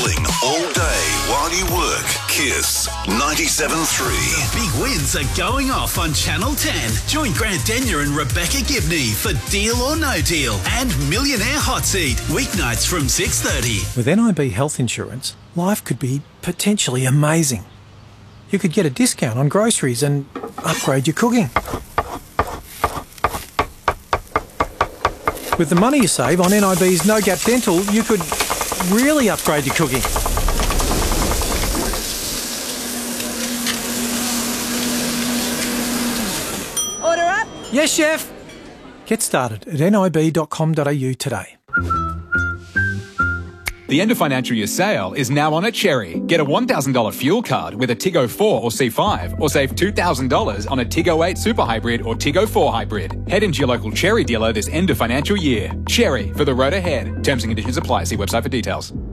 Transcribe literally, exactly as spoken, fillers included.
rolling all day while you work. Kiss ninety-seven point three. Big wins are going off on Channel ten. Join Grant Denyer and Rebecca Gibney for Deal or No Deal and Millionaire Hot Seat, weeknights from six thirty. With N I B health insurance, life could be potentially amazing. You could get a discount on groceries and upgrade your cooking. With the money you save on N I B's No Gap Dental, you could really upgrade your cooking. Order up? Yes, chef. Get started at nib dot com dot a u today. The end of financial year sale is now on at Cherry. Get a one thousand dollars fuel card with a Tiggo four or C five, or save two thousand dollars on a Tiggo eight Super Hybrid or Tiggo four Hybrid. Head into your local Cherry dealer this end of financial year. Cherry, for the road ahead. Terms and conditions apply. See website for details.